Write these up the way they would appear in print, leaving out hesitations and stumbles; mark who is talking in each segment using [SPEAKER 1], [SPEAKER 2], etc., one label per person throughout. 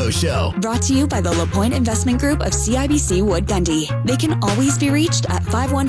[SPEAKER 1] Malco Show.
[SPEAKER 2] Brought to you by the LaPointe Investment Group of CIBC Wood Gundy. They can always be reached at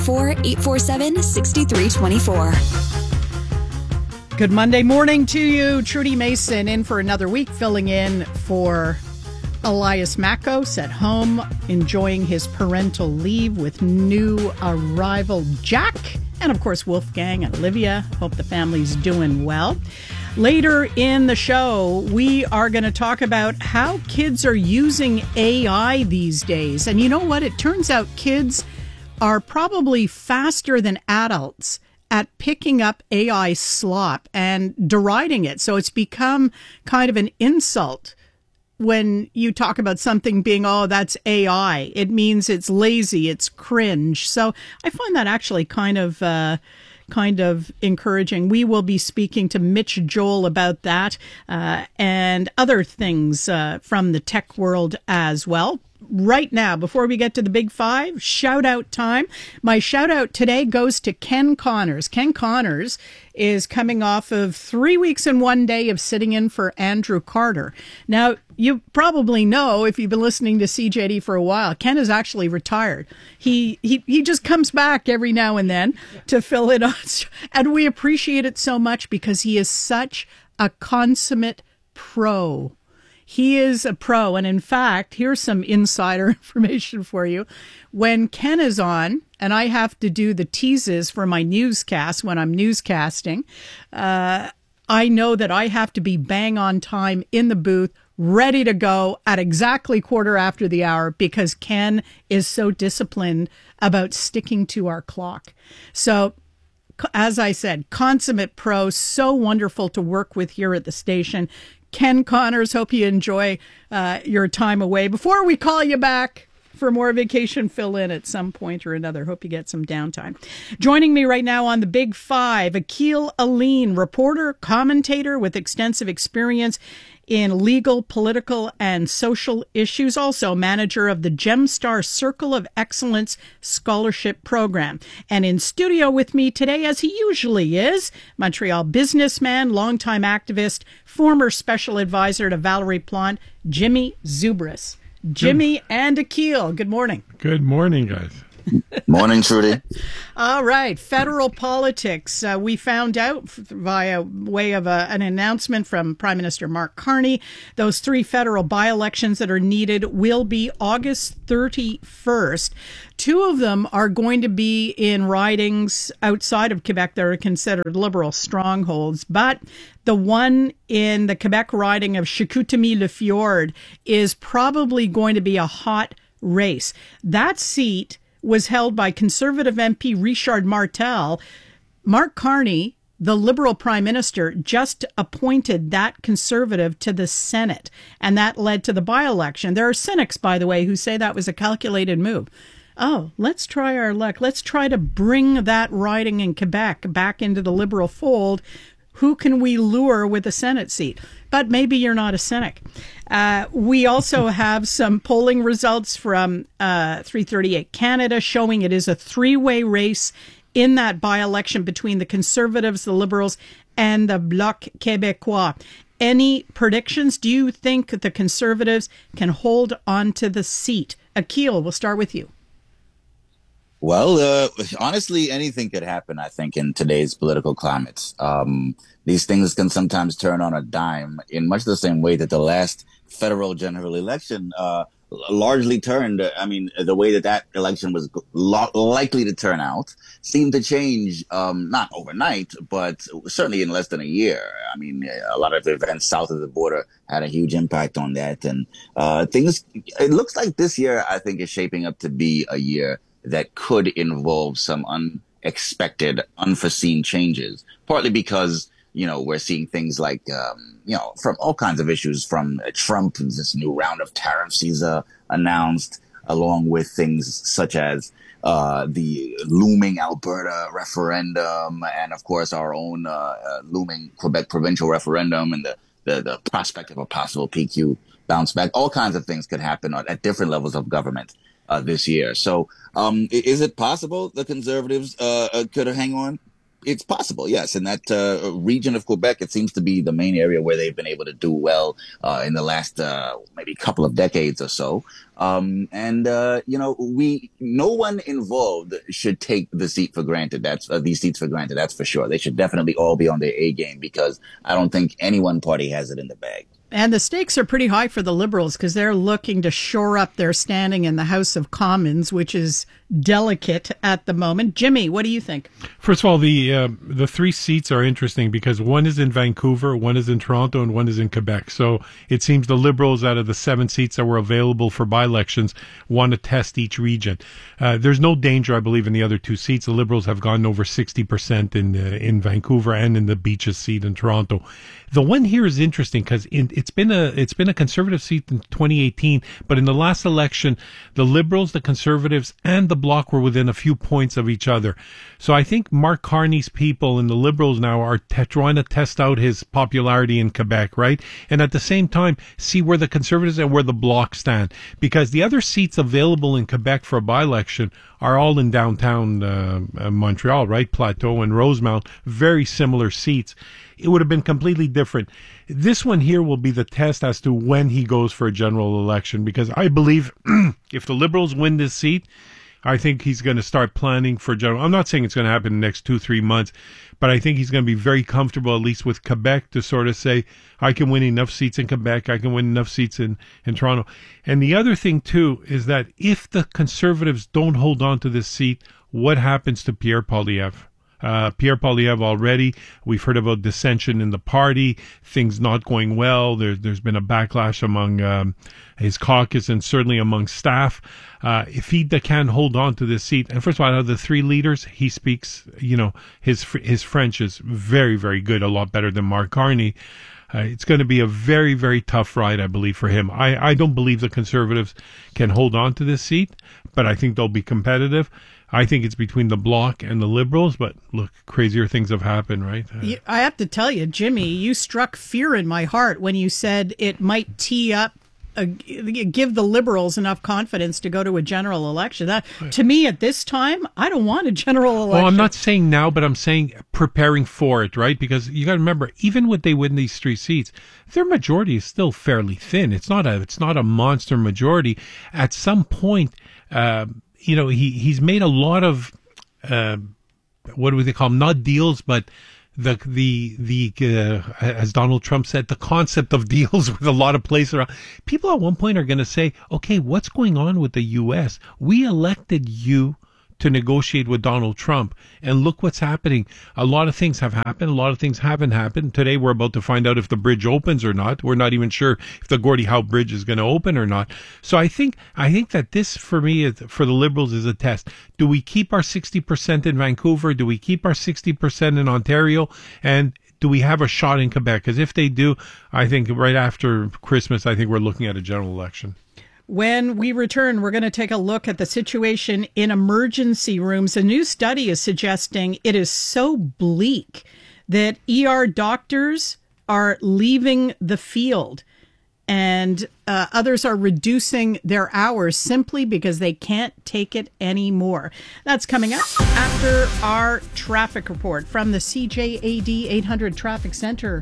[SPEAKER 2] 514-847-6324.
[SPEAKER 3] Good Monday morning to you. Trudy Mason in for another week, filling in for Elias Makos at home, enjoying his parental leave with new arrival Jack. And of course, Wolfgang and Olivia. Hope the family's doing well. Later in the show, we are going to talk about how kids are using AI these days. And you know what? It turns out kids are probably faster than adults at picking up AI slop and deriding it. So it's become kind of an insult when you talk about something being, oh, that's AI. It means it's lazy, it's cringe. So I find that actually kind of encouraging. We will be speaking to Mitch Joel about that and other things from the tech world as well. Right now, before we get to the big five, shout out time. My shout out today goes to Ken Connors. Ken Connors is coming off of 3 weeks and 1 day of sitting in for Andrew Carter. Now, you probably know, if you've been listening to CJD for a while, Ken is actually retired. He just comes back every now and then to fill it out. And we appreciate it so much because he is such a consummate pro. He is a pro. And in fact, here's some insider information for you. When Ken is on, and I have to do the teases for my newscast when I'm newscasting, I know that I have to be bang on time in the booth, ready to go at exactly quarter after the hour, because Ken is so disciplined about sticking to our clock. So, as I said, consummate pro, so wonderful to work with here at the station. Ken Connors, hope you enjoy your time away. Before we call you back for more vacation fill-in at some point or another, hope you get some downtime. Joining me right now on the Big Five, Akil Aline, reporter, commentator with extensive experience in legal, political, and social issues, also manager of the Gemstar Circle of Excellence Scholarship Program. And in studio with me today, as he usually is, Montreal businessman, longtime activist, former special advisor to Valerie Plante, Jimmy Zubris. Jimmy and Akil, good morning.
[SPEAKER 4] Good morning, guys.
[SPEAKER 5] Morning, Trudy.
[SPEAKER 3] All right. Federal politics. We found out via way of an announcement from Prime Minister Mark Carney, those 3 federal by-elections that are needed will be August 31st. 2 of them are going to be in ridings outside of Quebec that are considered liberal strongholds. But the one in the Quebec riding of Chicoutimi-Le-Fjord is probably going to be a hot race. That seat was held by Conservative MP Richard Martel. Mark Carney, the Liberal Prime Minister, just appointed that Conservative to the Senate, and that led to the by-election. There are cynics, by the way, who say that was a calculated move. Oh, let's try our luck. Let's try to bring that riding in Quebec back into the Liberal fold. Who can we lure with a Senate seat? But maybe you're not a cynic. We also have some polling results from 338 Canada showing it is a 3-way race in that by-election between the Conservatives, the Liberals, and the Bloc Québécois. Any predictions? Do you think the Conservatives can hold on to the seat? Akil, we'll start with you.
[SPEAKER 5] Well, honestly, anything could happen, I think, in today's political climate. These things can sometimes turn on a dime in much the same way that the last federal general election largely turned. I mean, the way that election was likely to turn out seemed to change, not overnight, but certainly in less than a year. I mean, a lot of events south of the border had a huge impact on that. And it looks like this year, I think, is shaping up to be a year that could involve some unexpected, unforeseen changes, partly because, we're seeing things like, from all kinds of issues from Trump, this new round of tariffs he's announced, along with things such as the looming Alberta referendum and, of course, our own looming Quebec provincial referendum and the prospect of a possible PQ bounce back. All kinds of things could happen at different levels of government this year. So is it possible the Conservatives could hang on? It's possible, yes. In that region of Quebec, it seems to be the main area where they've been able to do well in the last maybe couple of decades or so. No one involved should take the seat for granted. These seats for granted. That's for sure. They should definitely all be on their A game, because I don't think any one party has it in the bag.
[SPEAKER 3] And the stakes are pretty high for the Liberals because they're looking to shore up their standing in the House of Commons, which is delicate at the moment. Jimmy, what do you think?
[SPEAKER 1] First of all, the three seats are interesting because one is in Vancouver, one is in Toronto, and one is in Quebec. So it seems the Liberals, out of the 7 seats that were available for by-elections, want to test each region. There's no danger, I believe, in the other 2 seats. The Liberals have gotten over 60% in Vancouver and in the Beaches seat in Toronto. The one here is interesting because it's been a Conservative seat in 2018, but in the last election, the Liberals, the Conservatives, and the Bloc were within a few points of each other. So I think Mark Carney's people and the Liberals now are trying to test out his popularity in Quebec, right? And at the same time, see where the Conservatives and where the Bloc stand. Because the other seats available in Quebec for a by-election are all in downtown Montreal, right? Plateau and Rosemount, very similar seats. It would have been completely different. This one here will be the test as to when he goes for a general election, because I believe if the Liberals win this seat, I think he's going to start planning for general. I'm not saying it's going to happen in the next 2-3 months, but I think he's going to be very comfortable, at least with Quebec, to sort of say, I can win enough seats in Quebec, I can win enough seats in Toronto. And the other thing, too, is that if the Conservatives don't hold on to this seat, what happens to Pierre Poilievre? Pierre Poilievre already, we've heard about dissension in the party, things not going well. There's been a backlash among his caucus and certainly among staff. If he can't hold on to this seat, and first of all, out of the 3 leaders, he speaks, his French is very, very good, a lot better than Mark Carney. It's going to be a very, very tough ride, I believe, for him. I don't believe the Conservatives can hold on to this seat, but I think they'll be competitive. I think it's between the Bloc and the Liberals, but look, crazier things have happened, right?
[SPEAKER 3] I have to tell you, Jimmy, you struck fear in my heart when you said it might tee up, give the Liberals enough confidence to go to a general election. That, to me, at this time, I don't want a general election.
[SPEAKER 1] Well, I'm not saying now, but I'm saying preparing for it, right? Because you got to remember, even when they win these 3 seats, their majority is still fairly thin. It's not a monster majority. At some point, he's made a lot of what do they call them? Not deals, but the as Donald Trump said, the concept of deals with a lot of places around. People at one point are going to say, okay, what's going on with the U.S.? We elected you to negotiate with Donald Trump, and look what's happening. A lot of things have happened. A lot of things haven't happened. Today, we're about to find out if the bridge opens or not. We're not even sure if the Gordie Howe Bridge is going to open or not. So I think that this, for me, for the Liberals, is a test. Do we keep our 60% in Vancouver? Do we keep our 60% in Ontario? And do we have a shot in Quebec? Because if they do, I think right after Christmas, I think we're looking at a general election.
[SPEAKER 3] When we return, we're going to take a look at the situation in emergency rooms. A new study is suggesting it is so bleak that ER doctors are leaving the field, and others are reducing their hours simply because they can't take it anymore. That's coming up after our traffic report from the CJAD 800 Traffic Center.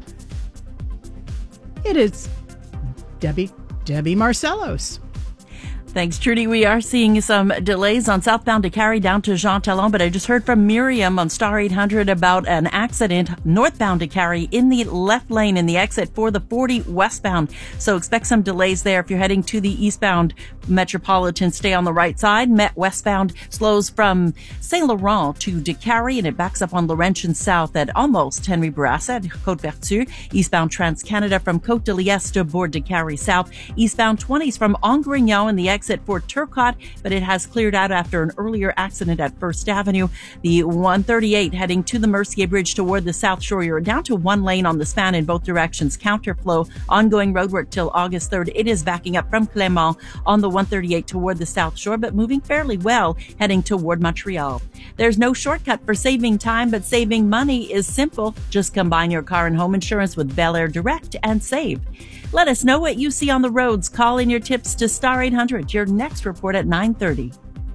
[SPEAKER 3] It is Debbie Marcellos.
[SPEAKER 4] Thanks, Trudy. We are seeing some delays on southbound to Carrie down to Jean Talon, but I just heard from Miriam on Star 800 about an accident northbound to Carrie in the left lane in the exit for the 40 westbound. So expect some delays there. If you're heading to the eastbound Metropolitan, stay on the right side. Met westbound slows from Saint Laurent to Décarie, and it backs up on Laurentian South at almost Henry Bourassa at Côte-Vertu. Eastbound Trans-Canada from Côte de Liesse to Bourg Décarie South. Eastbound 20s from Angrignon in the exit for Turcotte, but it has cleared out after an earlier accident at First Avenue. The 138 heading to the Mercier Bridge toward the South Shore. You're down to one lane on the span in both directions. Counterflow, ongoing roadwork till August 3rd. It is backing up from Clément on the 138 toward the South Shore, but moving fairly well heading toward Montreal. There's no shortcut for saving time, but saving money is simple. Just combine your car and home insurance with Bel Air Direct and save. Let us know what you see on the roads. Call in your tips to Star 800. Your next report at 9:30.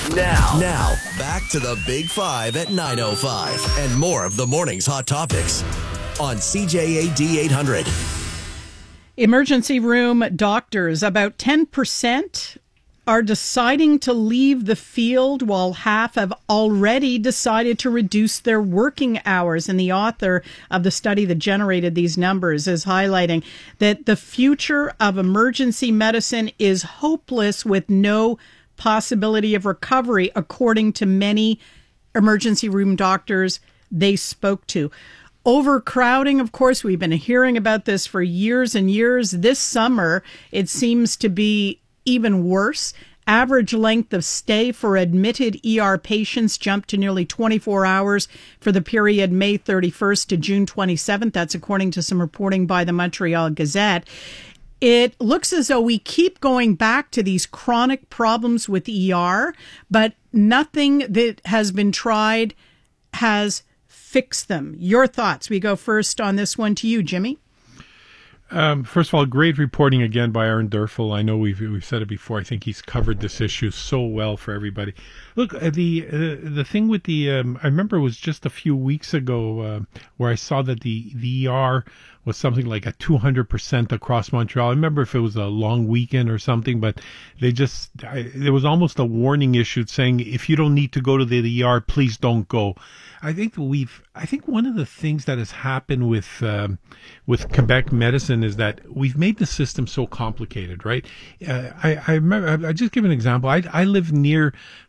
[SPEAKER 6] Now, back to the Big Five at 9:05 and more of the morning's hot topics on CJAD 800.
[SPEAKER 3] Emergency room doctors, about 10% are deciding to leave the field, while half have already decided to reduce their working hours. And the author of the study that generated these numbers is highlighting that the future of emergency medicine is hopeless with no possibility of recovery, according to many emergency room doctors they spoke to. Overcrowding, of course, we've been hearing about this for years and years. This summer, it seems to be even worse. Average length of stay for admitted ER patients jumped to nearly 24 hours for the period May 31st to June 27th. That's according to some reporting by the Montreal Gazette. It looks as though we keep going back to these chronic problems with ER, but nothing that has been tried has fixed them. Your thoughts? We go first on this one to you, Jimmy.
[SPEAKER 1] First of all, great reporting again by Aaron Durfel. I know we've said it before. I think he's covered this issue so well for everybody. Look, the thing with the I remember it was just a few weeks ago where I saw that the ER was something like at 200% across Montreal. I remember if it was a long weekend or something, but there was almost a warning issued saying if you don't need to go to the ER, please don't go. I think one of the things that has happened with Quebec medicine is that we've made the system so complicated, right? I remember, I just give an example. I live near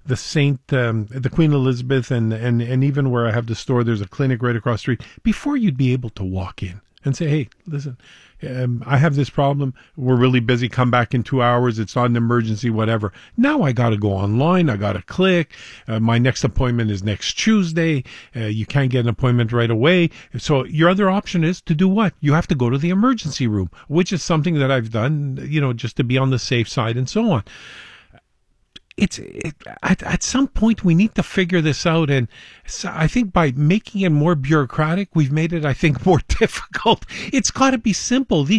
[SPEAKER 1] the Queen Elizabeth and even where I have the store, there's a clinic right across the street. Before you'd be able to walk in and say, hey, listen, I have this problem. We're really busy. Come back in 2 hours. It's not an emergency, whatever. Now I got to go online. I got to click. My next appointment is next Tuesday. You can't get an appointment right away. So your other option is to do what? You have to go to the emergency room, which is something that I've done, just to be on the safe side and so on. At some point we need to figure this out, and so I think by making it more bureaucratic, we've made it, I think, more difficult. It's got to be simple. These,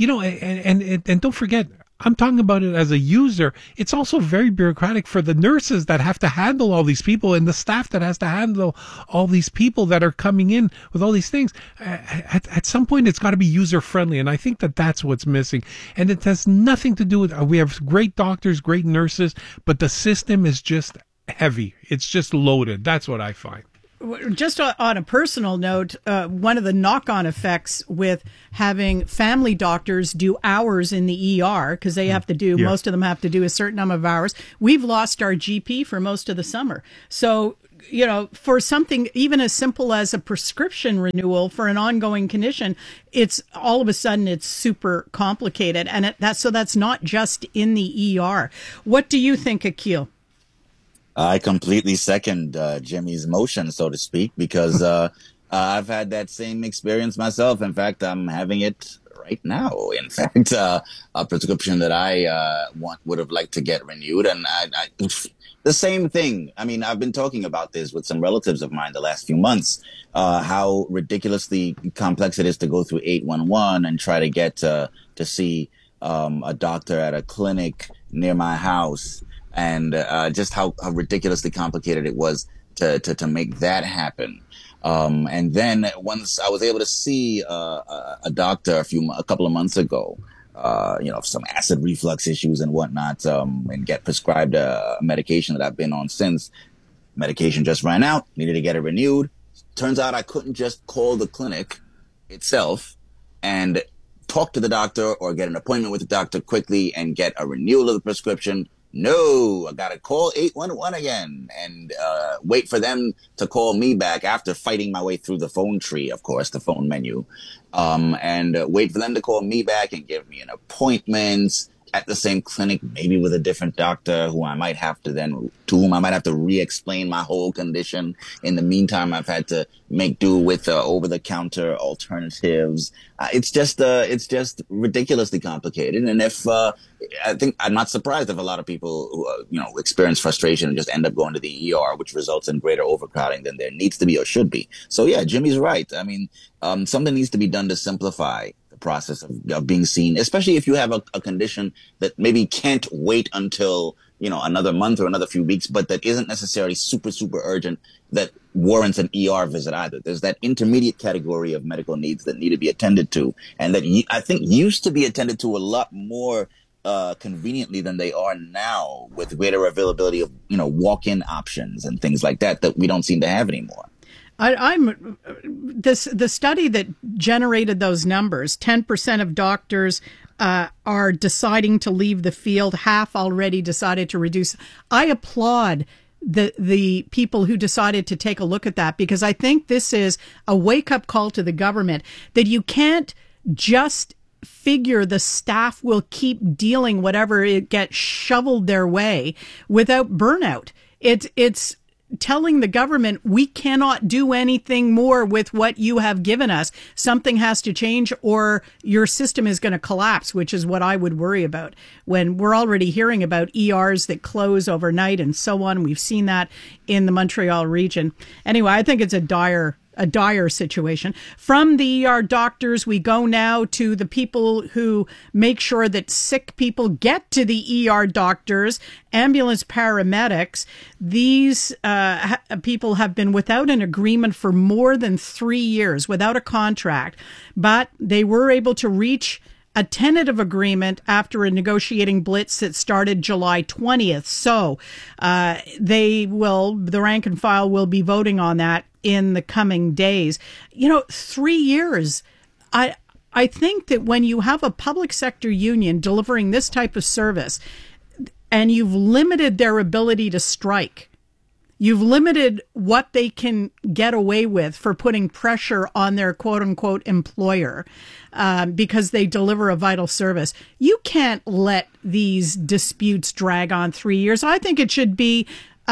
[SPEAKER 1] and don't forget, I'm talking about it as a user. It's also very bureaucratic for the nurses that have to handle all these people and the staff that has to handle all these people that are coming in with all these things. At some point, it's got to be user friendly. And I think that that's what's missing. And it has nothing to do with, we have great doctors, great nurses, but the system is just heavy. It's just loaded. That's what I find.
[SPEAKER 3] Just on a personal note, one of the knock-on effects with having family doctors do hours in the ER, because they have to do, most of them have to do a certain number of hours. We've lost our GP for most of the summer. So, for something even as simple as a prescription renewal for an ongoing condition, it's all of a sudden it's super complicated. And that's not just in the ER. What do you think, Akil?
[SPEAKER 5] I completely second Jimmy's motion, so to speak, because I've had that same experience myself. In fact, I'm having it right now. In fact, a prescription that I would have liked to get renewed, and I the same thing. I mean, I've been talking about this with some relatives of mine the last few months, how ridiculously complex it is to go through 811 and try to get to see a doctor at a clinic near my house. And just how ridiculously complicated it was to make that happen. And then once I was able to see a doctor a couple of months ago, some acid reflux issues and whatnot, and get prescribed a medication that I've been on since. Medication just ran out, needed to get it renewed. Turns out I couldn't just call the clinic itself and talk to the doctor or get an appointment with the doctor quickly and get a renewal of the prescription. No, I got to call 811 again and wait for them to call me back after fighting my way through the phone tree, of course, the phone menu, and wait for them to call me back and give me an appointment at the same clinic, maybe with a different doctor to whom I might have to re-explain my whole condition. In the meantime, I've had to make do with over-the-counter alternatives. It's just ridiculously complicated. And if I think I'm not surprised if a lot of people who experience frustration and just end up going to the ER, which results in greater overcrowding than there needs to be or should be. So yeah, Jimmy's right. I mean, something needs to be done to simplify the the process of being seen, especially if you have a condition that maybe can't wait until, another month or another few weeks, but that isn't necessarily super, super urgent that warrants an ER visit either. There's that intermediate category of medical needs that need to be attended to, and that I think used to be attended to a lot more conveniently than they are now, with greater availability of, walk-in options and things like that we don't seem to have anymore.
[SPEAKER 3] The study that generated those numbers, 10% of doctors are deciding to leave the field. Half already decided to reduce. I applaud the people who decided to take a look at that, because I think this is a wake-up call to the government that you can't just figure the staff will keep dealing whatever it gets shoveled their way without burnout. It's telling the government, we cannot do anything more with what you have given us. Something has to change or your system is going to collapse, which is what I would worry about when we're already hearing about ERs that close overnight and so on. We've seen that in the Montreal region. Anyway, I think it's a dire situation. From the ER doctors, we go now to the people who make sure that sick people get to the ER doctors, ambulance paramedics. These people have been without an agreement for more than 3 years, without a contract, but they were able to reach a tentative agreement after a negotiating blitz that started July 20th. So the rank and file will be voting on that in the coming days. 3 years. I think that when you have a public sector union delivering this type of service and you've limited their ability to strike, you've limited what they can get away with for putting pressure on their quote unquote employer because they deliver a vital service. You can't let these disputes drag on 3 years. I think it should be,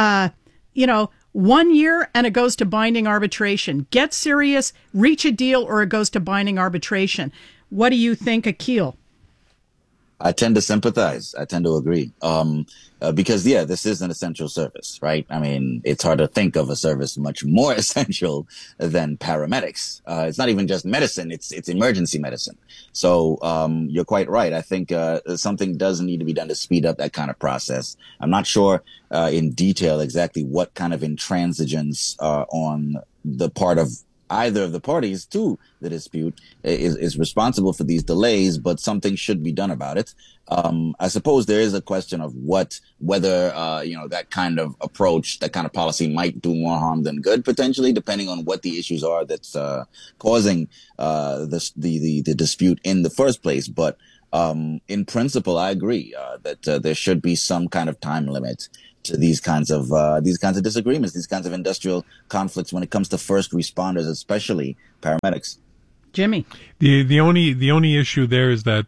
[SPEAKER 3] 1 year and it goes to binding arbitration. Get serious, reach a deal, or it goes to binding arbitration. What do you think, Akil?
[SPEAKER 5] I tend to sympathize. I tend to agree. Because this is an essential service, right? I mean, it's hard to think of a service much more essential than paramedics. It's not even just medicine. It's emergency medicine. So, you're quite right. I think, something does need to be done to speed up that kind of process. I'm not sure, in detail exactly what kind of intransigence, on the part of either of the parties to the dispute is responsible for these delays, but something should be done about it. I suppose there is a question of whether that kind of approach, that kind of policy might do more harm than good, potentially, depending on what the issues are that's causing the dispute in the first place. But in principle, I agree that there should be some kind of time limit to these kinds of disagreements, these kinds of industrial conflicts when it comes to first responders, especially paramedics.
[SPEAKER 3] Jimmy,
[SPEAKER 1] the only issue there is that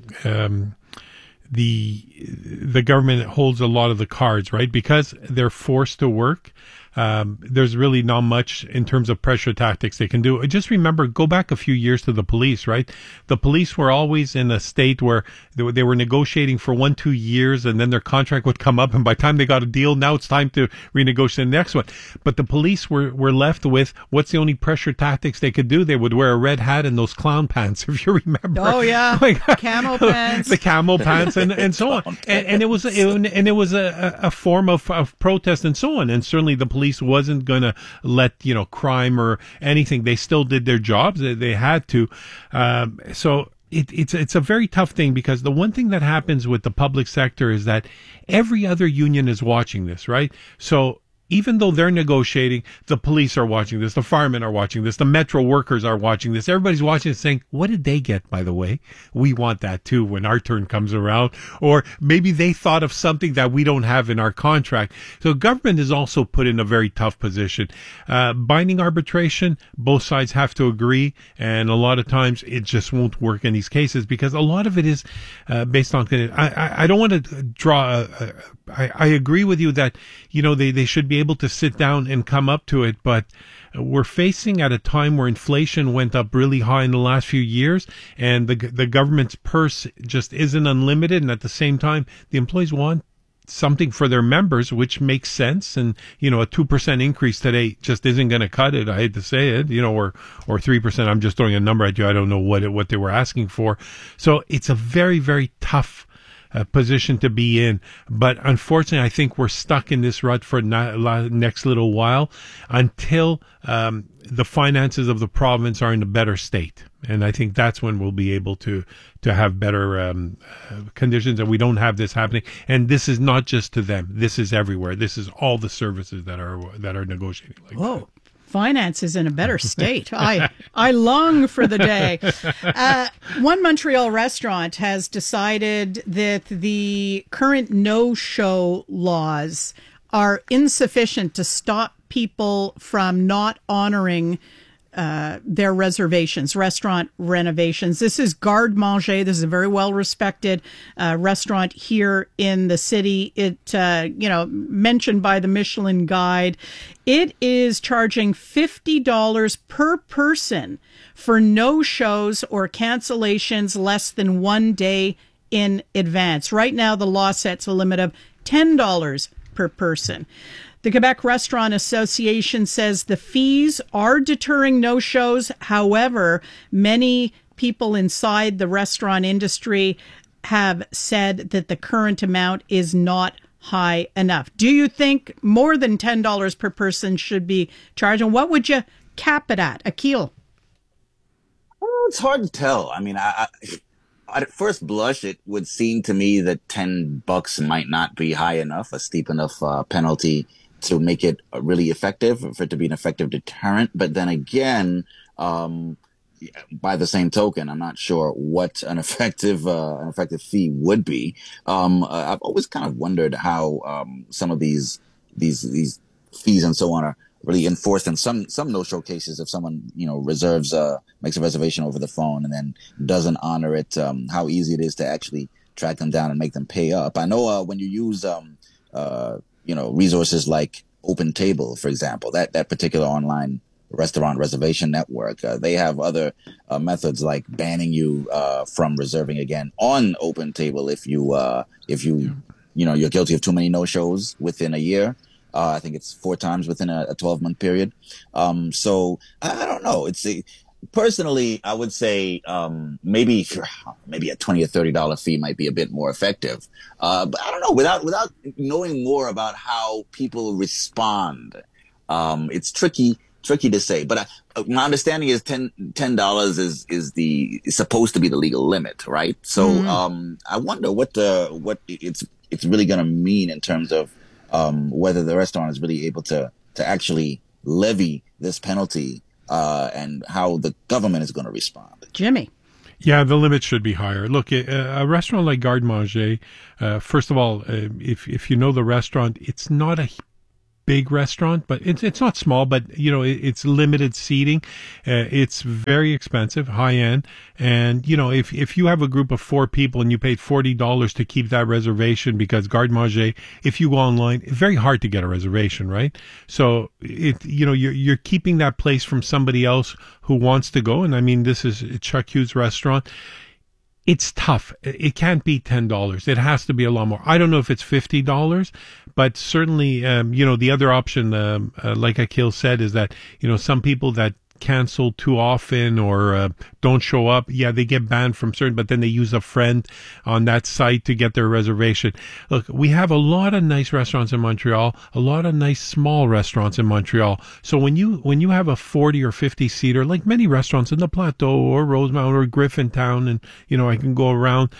[SPEAKER 1] the government holds a lot of the cards, right? Because they're forced to work. There's really not much in terms of pressure tactics they can do. Just remember, go back a few years to the police, right? The police were always in a state where they were negotiating for 1-2 years, and then their contract would come up, and by the time they got a deal, now it's time to renegotiate the next one. But the police were left with, what's the only pressure tactics they could do? They would wear a red hat and those clown pants, if you remember.
[SPEAKER 3] Oh yeah, camel pants,
[SPEAKER 1] the camel pants, and so on. And it was a form of protest and so on. And certainly the police wasn't going to let crime or anything. They still did their jobs. They had to. So it's a very tough thing, because the one thing that happens with the public sector is that every other union is watching this, right? So even though they're negotiating, the police are watching this, the firemen are watching this, the metro workers are watching this. Everybody's watching this saying, what did they get, by the way? We want that too when our turn comes around. Or maybe they thought of something that we don't have in our contract. So government is also put in a very tough position. Binding arbitration, both sides have to agree. And a lot of times it just won't work in these cases, because a lot of it is based on, I don't want to draw I agree with you that, they should be able to sit down and come up to it, but we're facing at a time where inflation went up really high in the last few years, and the government's purse just isn't unlimited, and at the same time, the employees want something for their members, which makes sense. And, you know, a 2% increase today just isn't going to cut it. I hate to say it, you know, or 3%. I'm just throwing a number at you. I don't know what they were asking for. So it's a very, very tough position to be in. But unfortunately, I think we're stuck in this rut for next little while until the finances of the province are in a better state. And I think that's when we'll be able to have better conditions, and we don't have this happening. And this is not just to them. This is everywhere. This is all the services that are negotiating like that.
[SPEAKER 3] Finances in a better state. I long for the day. One Montreal restaurant has decided that the current no-show laws are insufficient to stop people from not honoring their reservations, restaurant renovations. This is Garde Manger. This is a very well-respected restaurant here in the city. It, mentioned by the Michelin Guide. It is charging $50 per person for no-shows or cancellations less than 1 day in advance. Right now, the law sets a limit of $10 per person. The Quebec Restaurant Association says the fees are deterring no-shows. However, many people inside the restaurant industry have said that the current amount is not high enough. Do you think more than $10 per person should be charged? And what would you cap it at? Akil?
[SPEAKER 5] Well, it's hard to tell. I mean, at first blush, it would seem to me that $10 might not be high enough, a steep enough penalty to make it really effective, for it to be an effective deterrent. But then again, by the same token, I'm not sure what an effective fee would be. I've always kind of wondered how some of these fees and so on are really enforced in some no-show cases. If someone reserves makes a reservation over the phone and then doesn't honor it, how easy it is to actually track them down and make them pay up. I know when you use resources like OpenTable, for example, that particular online restaurant reservation network, they have other methods like banning you from reserving again on OpenTable if you're guilty of too many no-shows within a year. I think it's 4 times within a 12-month period. So I don't know. Personally, I would say maybe a $20 or $30 fee might be a bit more effective. But I don't know. Without knowing more about how people respond, it's tricky to say. But my understanding is $10 is supposed to be the legal limit, right? So I wonder what it's really going to mean in terms of whether the restaurant is really able to actually levy this penalty. And how the government is going to respond.
[SPEAKER 3] Jimmy.
[SPEAKER 1] Yeah, the limit should be higher. Look, a restaurant like Garde Manger, first of all, if you know the restaurant, it's not a big restaurant, but it's not small, but it's limited seating. It's very expensive, high end. And, if you have a group of 4 people and you paid $40 to keep that reservation, because Garde Manger, if you go online, it's very hard to get a reservation, right? So you're keeping that place from somebody else who wants to go. And I mean, this is Chuck Hughes restaurant. It's tough. It can't be $10. It has to be a lot more. I don't know if it's $50, but certainly, the other option, like Akil said, is that, some people that cancel too often or don't show up, they get banned from certain, but then they use a friend on that site to get their reservation. Look, we have a lot of nice restaurants in Montreal, a lot of nice small restaurants in Montreal. So when you have a 40 or 50 seater, like many restaurants in the Plateau or Rosemount or Griffintown, and I can go around,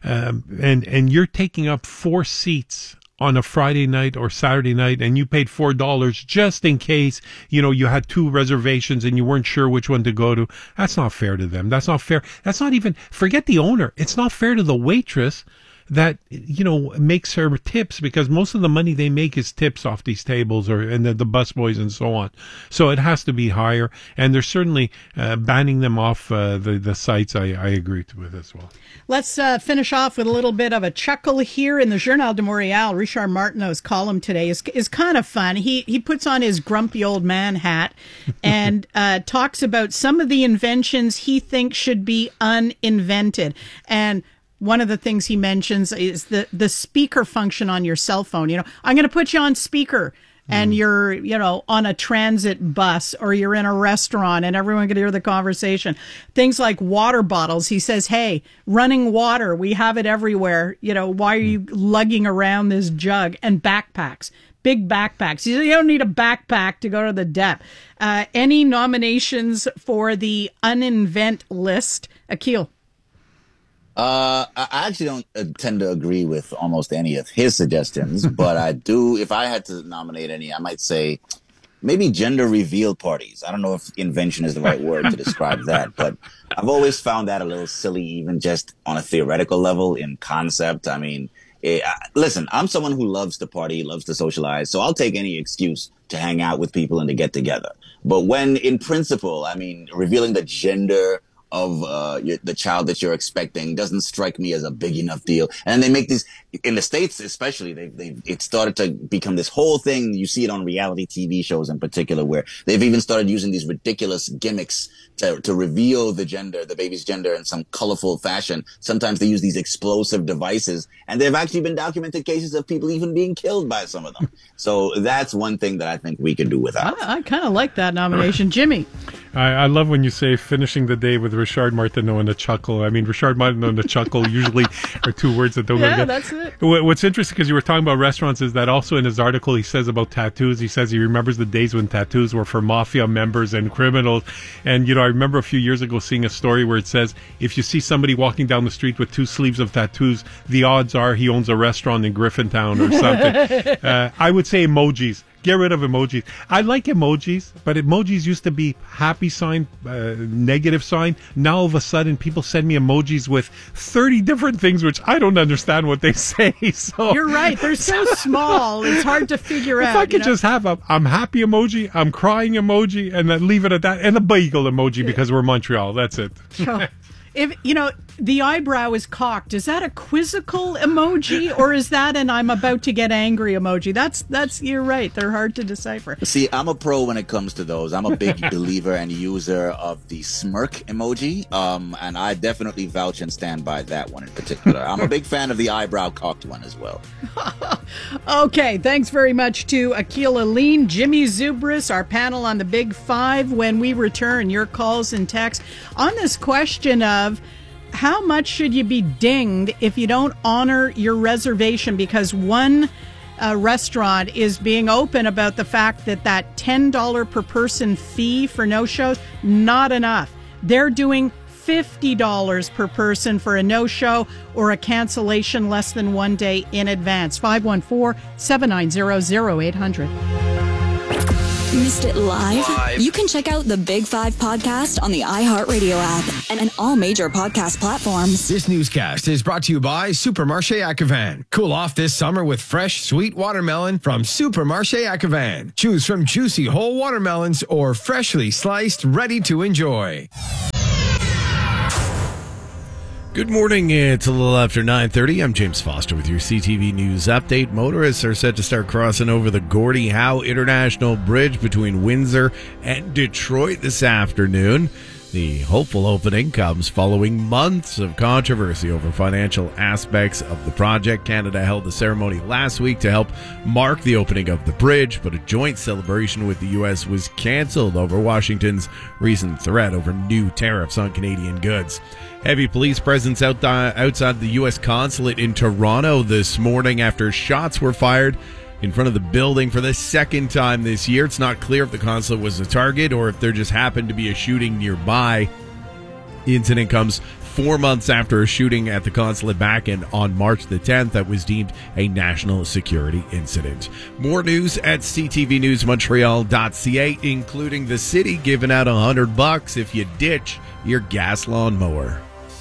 [SPEAKER 1] and you're taking up 4 seats on a Friday night or Saturday night, and you paid $4 just in case, you had 2 reservations and you weren't sure which one to go to. That's not fair to them. That's not fair. That's not even, forget the owner. It's not fair to the waitress that, makes her tips, because most of the money they make is tips off these tables and the busboys and so on. So it has to be higher, and they're certainly banning them off the sites. I agree with as well.
[SPEAKER 3] Let's finish off with a little bit of a chuckle here in the Journal de Montréal. Richard Martineau's column today is kind of fun. He puts on his grumpy old man hat and talks about some of the inventions he thinks should be uninvented. And one of the things he mentions is the speaker function on your cell phone. I'm going to put you on speaker. And you're, on a transit bus or you're in a restaurant and everyone can hear the conversation. Things like water bottles. He says, hey, running water, we have it everywhere. Why are you lugging around this jug? And backpacks, big backpacks. You don't need a backpack to go to the dep. Any nominations for the uninvent list? Akil.
[SPEAKER 5] I actually don't tend to agree with almost any of his suggestions, but I do, if I had to nominate any, I might say maybe gender reveal parties. I don't know if invention is the right word to describe that, but I've always found that a little silly, even just on a theoretical level in concept. I mean, listen, I'm someone who loves to party, loves to socialize, so I'll take any excuse to hang out with people and to get together. But when in principle, I mean, revealing the gender of the child that you're expecting doesn't strike me as a big enough deal. And they make these in the States, especially. It started to become this whole thing. You see it on reality TV shows in particular, where they've even started using these ridiculous gimmicks to reveal the baby's gender in some colorful fashion. Sometimes they use these explosive devices, and there have actually been documented cases of people even being killed by some of them. So that's one thing that I think we could do without.
[SPEAKER 3] I kind of like that nomination. Jimmy.
[SPEAKER 1] I love when you say finishing the day with Richard Martineau and a chuckle. I mean, Richard Martineau and a chuckle usually are two words that don't go together.
[SPEAKER 3] That's it.
[SPEAKER 1] What's interesting, because you were talking about restaurants, is that also in his article he says about tattoos. He says he remembers the days when tattoos were for mafia members and criminals. And, I remember a few years ago seeing a story where it says if you see somebody walking down the street with 2 sleeves of tattoos, the odds are he owns a restaurant in Griffintown or something. I would say emojis. Get rid of emojis. I like emojis, but emojis used to be happy sign, negative sign. Now all of a sudden people send me emojis with 30 different things, which I don't understand what they say. So
[SPEAKER 3] you're right. They're so small. It's hard to figure out.
[SPEAKER 1] If I could just have a I'm happy emoji, I'm crying emoji, and then leave it at that, and a bagel emoji because we're Montreal. That's it.
[SPEAKER 3] If the eyebrow is cocked, is that a quizzical emoji or is that an I'm about to get angry emoji? That's you're right. They're hard to decipher.
[SPEAKER 5] See, I'm a pro when it comes to those. I'm a big believer and user of the smirk emoji. And I definitely vouch and stand by that one in particular. I'm a big fan of the eyebrow cocked one as well.
[SPEAKER 3] Okay, thanks very much to Akil Aline, Jimmy Zubris, our panel on the Big Five. When we return, your calls and texts on this question of how much should you be dinged if you don't honor your reservation because one restaurant is being open about the fact that $10 per person fee for no-shows, not enough. They're doing $50 per person for a no-show or a cancellation less than 1 day in advance. 514-790-0800.
[SPEAKER 2] Missed it live? You can check out the Big Five podcast on the iHeartRadio app and all major podcast platforms.
[SPEAKER 7] This newscast is brought to you by Supermarché Acavan. Cool off this summer with fresh, sweet watermelon from Supermarché Acavan. Choose from juicy whole watermelons or freshly sliced, ready to enjoy.
[SPEAKER 8] Good morning. It's a little after 9:30. I'm James Foster with your CTV News update. Motorists are set to start crossing over the Gordie Howe International Bridge between Windsor and Detroit this afternoon. The hopeful opening comes following months of controversy over financial aspects of the project. Canada held the ceremony last week to help mark the opening of the bridge, but a joint celebration with the U.S. was canceled over Washington's recent threat over new tariffs on Canadian goods. Heavy police presence outside the U.S. consulate in Toronto this morning after shots were fired in front of the building for the second time this year. It's not clear if the consulate was a target or if there just happened to be a shooting nearby. The incident comes 4 months after a shooting at the consulate back on March the 10th that was deemed a national security incident. More news at ctvnewsmontreal.ca, including the city giving out $100 if you ditch your gas lawnmower.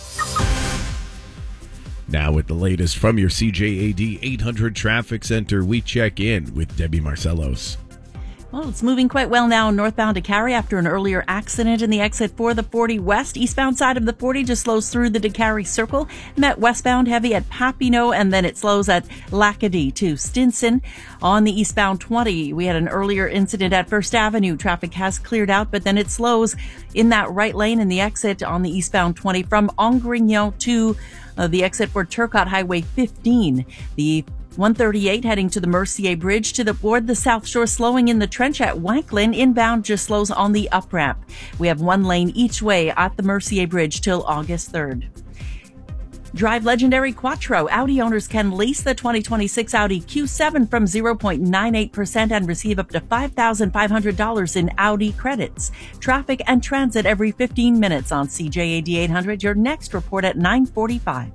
[SPEAKER 8] Now with the latest from your CJAD 800 Traffic Center, we check in with Debbie Marcellos.
[SPEAKER 4] Well, it's moving quite well now northbound to Cary after an earlier accident in the exit for the 40 West. Eastbound side of the 40 just slows through the DeCary Circle. Met westbound heavy at Papineau, and then it slows at Lacadie to Stinson. On the eastbound 20, we had an earlier incident at First Avenue. Traffic has cleared out, but then it slows in that right lane in the exit on the eastbound 20 from Angrignon to the exit for Turcotte Highway 15. The 138 heading to the Mercier Bridge toward the South Shore, slowing in the trench at Wanklyn. Inbound just slows on the up ramp. We have one lane each way at the Mercier Bridge till August 3rd. Drive legendary Quattro. Audi owners can lease the 2026 Audi Q7 from 0.98% and receive up to $5,500 in Audi credits. Traffic and transit every 15 minutes on CJAD 800. Your next report at 9:45.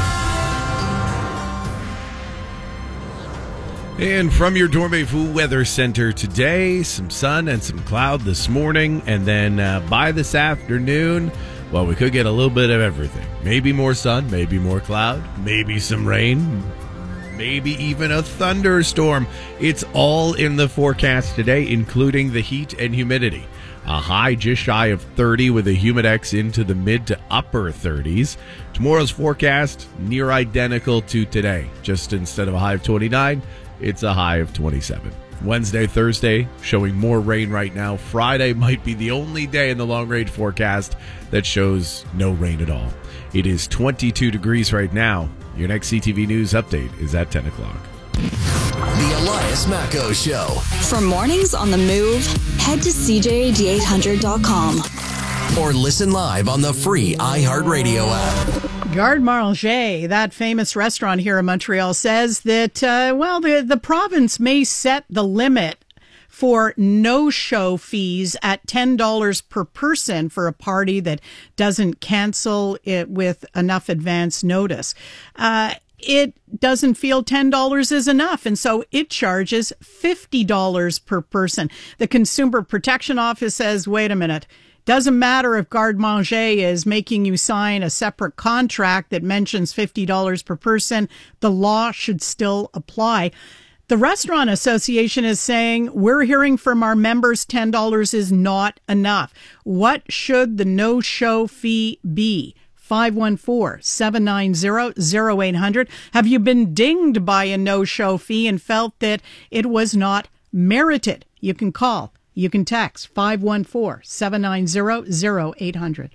[SPEAKER 8] And from your Dormez-vous Weather Center today, some sun and some cloud this morning, and then by this afternoon, well, we could get a little bit of everything. Maybe more sun, maybe more cloud, maybe some rain, maybe even a thunderstorm. It's all in the forecast today, including the heat and humidity. A high just shy of 30 with a humidex into the mid to upper 30s. Tomorrow's forecast, near identical to today. Just instead of a high of 29, it's a high of 27. Wednesday, Thursday, showing more rain right now. Friday might be the only day in the long-range forecast that shows no rain at all. It is 22 degrees right now. Your next CTV News update is at 10 o'clock.
[SPEAKER 6] The Elias Macco Show.
[SPEAKER 2] For mornings on the move, head to CJAD800.com.
[SPEAKER 6] Or listen live on the free iHeartRadio app.
[SPEAKER 3] Garde Manger, that famous restaurant here in Montreal, says that, the province may set the limit for no-show fees at $10 per person for a party that doesn't cancel it with enough advance notice. It doesn't feel $10 is enough, and so it charges $50 per person. The Consumer Protection Office says, wait a minute, doesn't matter if Garde Manger is making you sign a separate contract that mentions $50 per person, the law should still apply. The Restaurant Association is saying, we're hearing from our members $10 is not enough. What should the no-show fee be? 514-790-0800. Have you been dinged by a no-show fee and felt that it was not merited? You can call. You can text 514-790-0800.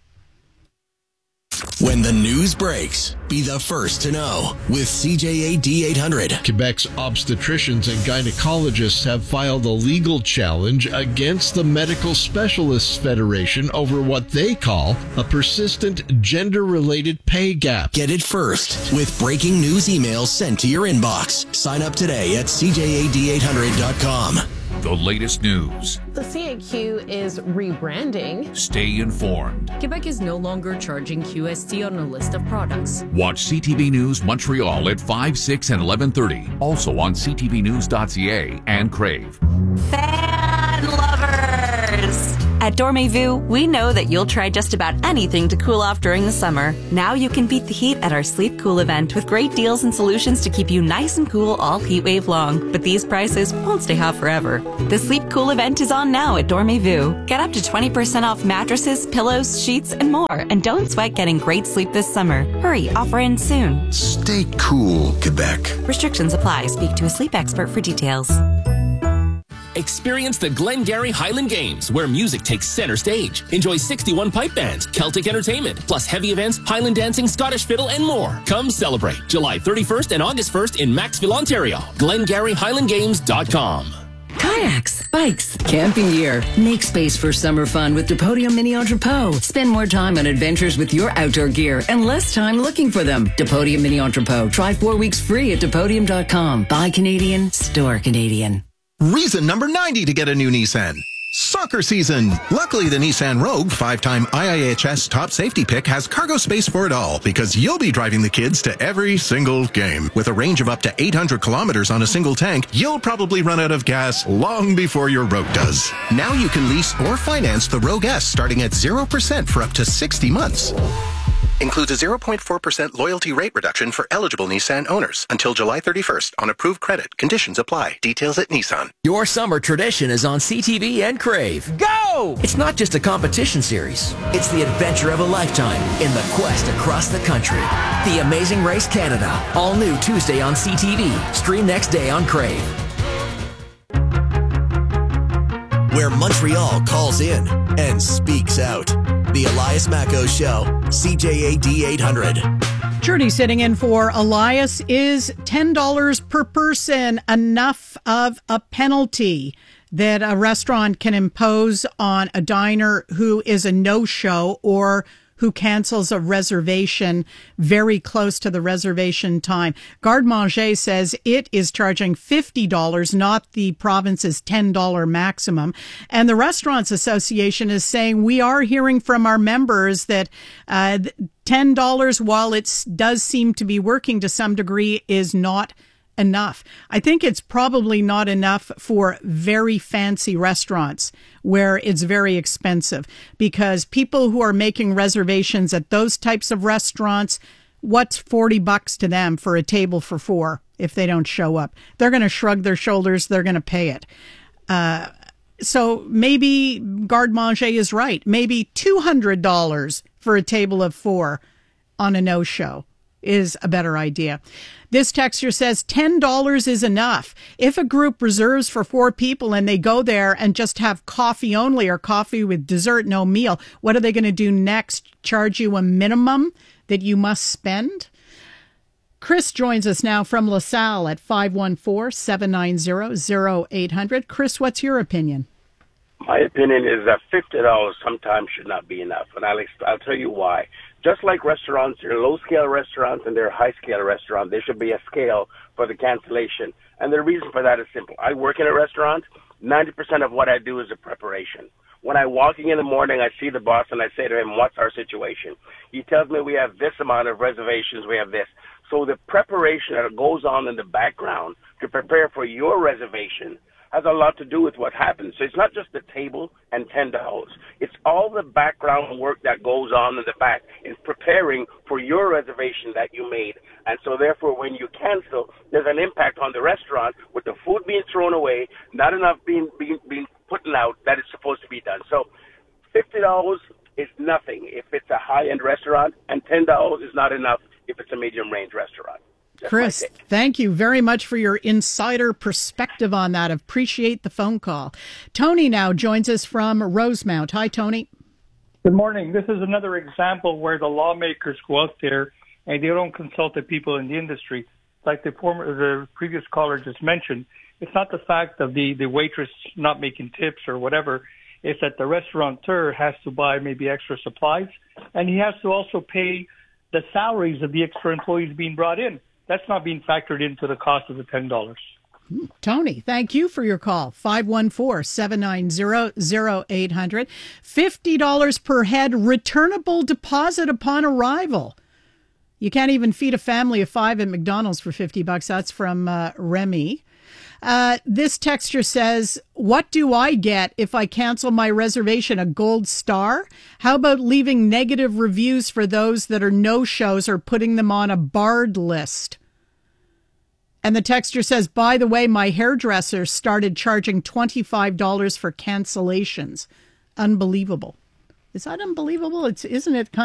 [SPEAKER 6] When the news breaks, be the first to know with CJAD 800.
[SPEAKER 9] Quebec's obstetricians and gynecologists have filed a legal challenge against the Medical Specialists Federation over what they call a persistent gender-related pay gap.
[SPEAKER 6] Get it first with breaking news emails sent to your inbox. Sign up today at CJAD800.com.
[SPEAKER 10] The latest news.
[SPEAKER 11] The CAQ is rebranding.
[SPEAKER 10] Stay informed.
[SPEAKER 11] Quebec is no longer charging QST on a list of products.
[SPEAKER 10] Watch CTV News Montreal at 5, 6, and 11:30. Also on ctvnews.ca and Crave.
[SPEAKER 2] Fan lovers! At Dormez-vous, we know that you'll try just about anything to cool off during the summer. Now you can beat the heat at our Sleep Cool event with great deals and solutions to keep you nice and cool all heat wave long. But these prices won't stay hot forever. The Sleep Cool event is on now at Dormez-vous. Get up to 20% off mattresses, pillows, sheets, and more. And don't sweat getting great sleep this summer. Hurry, offer ends soon.
[SPEAKER 6] Stay cool, Quebec.
[SPEAKER 2] Restrictions apply. Speak to a sleep expert for details.
[SPEAKER 12] Experience the Glengarry Highland Games, where music takes center stage. Enjoy 61 pipe bands, Celtic entertainment, plus heavy events, Highland dancing, Scottish fiddle, and more. Come celebrate July 31st and August 1st in Maxville, Ontario. GlengarryHighlandGames.com.
[SPEAKER 13] Kayaks, bikes, camping gear. Make space for summer fun with Depodium Mini Entrepot. Spend more time on adventures with your outdoor gear and less time looking for them. Depodium Mini Entrepot. Try 4 weeks free at Depodium.com. Buy Canadian, store Canadian.
[SPEAKER 14] Reason number 90 to get a new Nissan. Soccer season. Luckily, the Nissan Rogue, 5-time IIHS top safety pick, has cargo space for it all because you'll be driving the kids to every single game. With a range of up to 800 kilometers on a single tank, you'll probably run out of gas long before your Rogue does. Now you can lease or finance the Rogue S starting at 0% for up to 60 months. Includes a 0.4% loyalty rate reduction for eligible Nissan owners until July 31st on approved credit. Conditions apply. Details at Nissan.
[SPEAKER 15] Your summer tradition is on CTV and Crave. Go! It's not just a competition series. It's the adventure of a lifetime in the quest across the country. The Amazing Race Canada. All new Tuesday on CTV. Stream next day on Crave.
[SPEAKER 6] Where Montreal calls in and speaks out. The Elias Macco Show, CJAD 800.
[SPEAKER 3] Trudy sitting in for Elias. Is $10 per person enough of a penalty that a restaurant can impose on a diner who is a no-show or who cancels a reservation very close to the reservation time? Garde Manger says it is charging $50, not the province's $10 maximum. And the Restaurants Association is saying we are hearing from our members that $10, while it does seem to be working to some degree, is not enough. I think it's probably not enough for very fancy restaurants where it's very expensive, because people who are making reservations at those types of restaurants, what's $40 to them for a table for four if they don't show up? They're going to shrug their shoulders. They're going to pay it. So maybe Garde Manger is right. Maybe $200 for a table of four on a no-show is a better idea. This texter says $10 is enough. If a group reserves for 4 people and they go there and just have coffee only or coffee with dessert, no meal, what are they going to do next? Charge you a minimum that you must spend? Chris joins us now from LaSalle at 514-790-0800. Chris, what's your opinion?
[SPEAKER 16] My opinion is that $50 sometimes should not be enough, and I'll tell you why. Just like restaurants, there are low-scale restaurants and there are high-scale restaurants. There should be a scale for the cancellation. And the reason for that is simple. I work in a restaurant. 90% of what I do is the preparation. When I walk in the morning, I see the boss and I say to him, what's our situation? He tells me we have this amount of reservations, we have this. So the preparation that goes on in the background to prepare for your reservation has a lot to do with what happens. So it's not just the table and $10. It's all the background work that goes on in the back in preparing for your reservation that you made. And so therefore, when you cancel, there's an impact on the restaurant with the food being thrown away, not enough being put out that is supposed to be done. So $50 is nothing if it's a high-end restaurant, and $10 is not enough if it's a medium-range restaurant.
[SPEAKER 3] Chris, thank you very much for your insider perspective on that. Appreciate the phone call. Tony now joins us from Rosemount. Hi, Tony.
[SPEAKER 17] Good morning. This is another example where the lawmakers go out there and they don't consult the people in the industry. Like the previous caller just mentioned, it's not the fact of the waitress not making tips or whatever. It's that the restaurateur has to buy maybe extra supplies, and he has to also pay the salaries of the extra employees being brought in. That's not being factored into the cost of the $10.
[SPEAKER 3] Tony, thank you for your call. 514-790-0800. $50 per head, returnable deposit upon arrival. You can't even feed a family of 5 at McDonald's for $50. That's from Remy. This texter says, what do I get if I cancel my reservation? A gold star? How about leaving negative reviews for those that are no-shows or putting them on a barred list? And the texter says, by the way, my hairdresser started charging $25 for cancellations. Unbelievable. Is that unbelievable? Isn't it kind